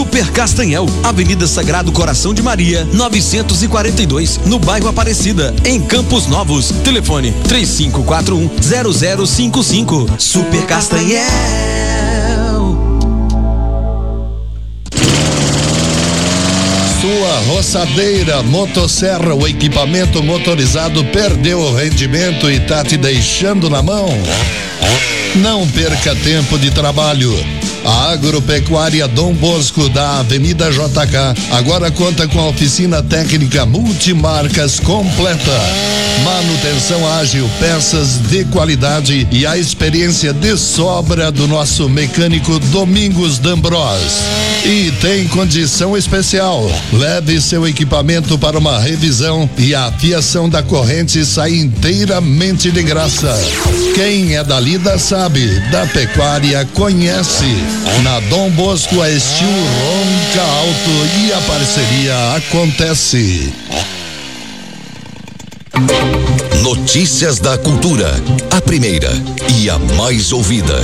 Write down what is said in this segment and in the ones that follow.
Super Castanhel, Avenida Sagrado Coração de Maria, 942, no bairro Aparecida, em Campos Novos. Telefone 3541-0055. Super Castanhel. Sua roçadeira, motosserra, o equipamento motorizado perdeu o rendimento e tá te deixando na mão? Não perca tempo de trabalho. A Agropecuária Dom Bosco da Avenida JK agora conta com a oficina técnica multimarcas completa. Manutenção ágil, peças de qualidade e a experiência de sobra do nosso mecânico Domingos D'Ambros. E tem condição especial. Leve seu equipamento para uma revisão e a fiação da corrente sai inteiramente de graça. Quem é da lida sabe, da pecuária conhece. Na Dom Bosco a estilo ronca alto e a parceria acontece. Notícias da cultura, a primeira e a mais ouvida.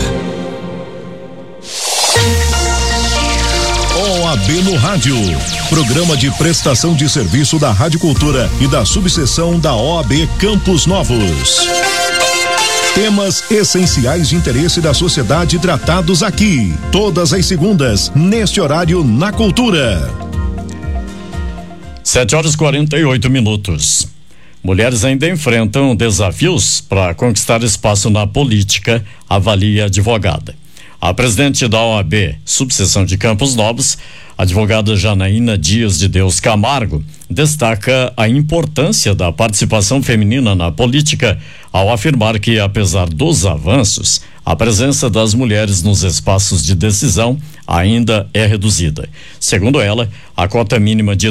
OAB no Rádio, programa de prestação de serviço da Rádio Cultura e da subseção da OAB Campos Novos. Temas essenciais de interesse da sociedade tratados aqui, todas as segundas, neste horário na Cultura. 7h48. Mulheres ainda enfrentam desafios para conquistar espaço na política, avalia a advogada. A presidente da OAB, subseção de Campos Novos, advogada Janaína Dias de Deus Camargo, destaca a importância da participação feminina na política ao afirmar que, apesar dos avanços, a presença das mulheres nos espaços de decisão ainda é reduzida. Segundo ela, a cota mínima de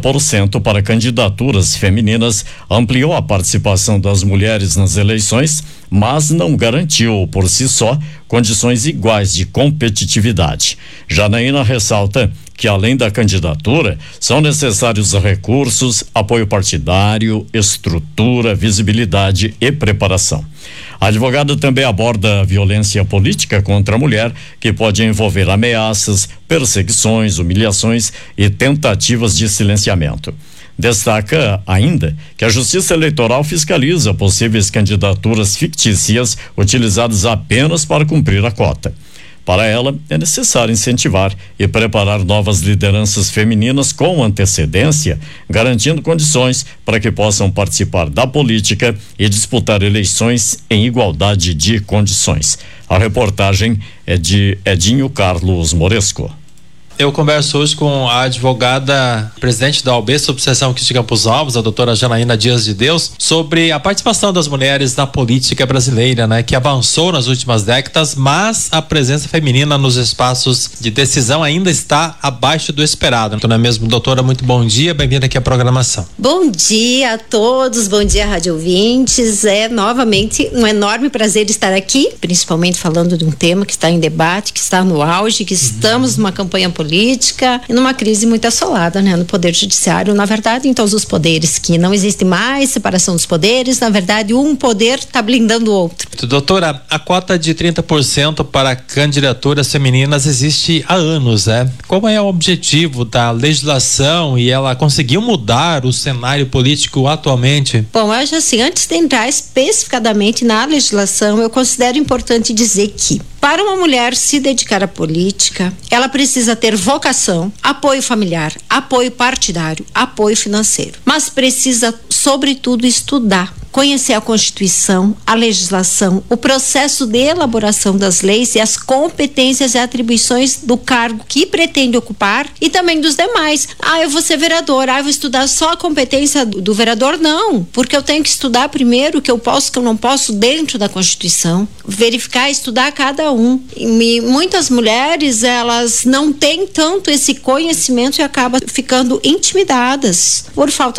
30% para candidaturas femininas ampliou a participação das mulheres nas eleições, mas não garantiu, por si só, condições iguais de competitividade. Janaína ressalta que, além da candidatura, são necessários recursos, apoio partidário, estrutura, visibilidade e preparação. A advogada também aborda a violência política contra a mulher, que pode envolver ameaças, perseguições, humilhações e tentativas de silenciamento. Destaca ainda que a Justiça Eleitoral fiscaliza possíveis candidaturas fictícias utilizadas apenas para cumprir a cota. Para ela, é necessário incentivar e preparar novas lideranças femininas com antecedência, garantindo condições para que possam participar da política e disputar eleições em igualdade de condições. A reportagem é de Edinho Carlos Moresco. Eu converso hoje com a advogada presidente da OAB, subseção aqui de Campos Novos, a doutora Janaína Dias de Deus, sobre a participação das mulheres na política brasileira, né? Que avançou nas últimas décadas, mas a presença feminina nos espaços de decisão ainda está abaixo do esperado. Não é mesmo, doutora? Muito bom dia, bem-vinda aqui à programação. Bom dia a todos, bom dia, rádio ouvintes. É novamente um enorme prazer estar aqui, principalmente falando de um tema que está em debate, que está no auge, que estamos numa campanha política e numa crise muito assolada, né, no Poder Judiciário, na verdade, em todos os poderes, que não existe mais separação dos poderes, na verdade, um poder está blindando o outro. Doutora, a cota de 30% para candidaturas femininas existe há anos, né? Qual é o objetivo da legislação e ela conseguiu mudar o cenário político atualmente? Bom, eu acho assim, antes de entrar especificadamente na legislação, eu considero importante dizer que, para uma mulher se dedicar à política, ela precisa ter vocação, apoio familiar, apoio partidário, apoio financeiro. Mas precisa, sobretudo, estudar, conhecer a Constituição, a legislação, o processo de elaboração das leis e as competências e atribuições do cargo que pretende ocupar e também dos demais. Eu vou ser vereador, eu vou estudar só a competência do vereador? Não, porque eu tenho que estudar primeiro o que eu posso, o que eu não posso dentro da Constituição, verificar, estudar cada um. E muitas mulheres, elas não têm tanto esse conhecimento e acabam ficando intimidadas por falta